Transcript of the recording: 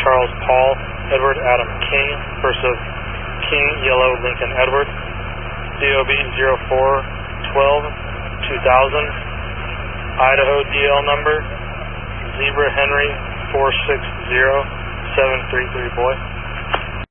Charles Paul Edward Adam King versus King Yellow Lincoln Edward. DOB 04-12-2000. Idaho DL number Zebra Henry 460733 boy.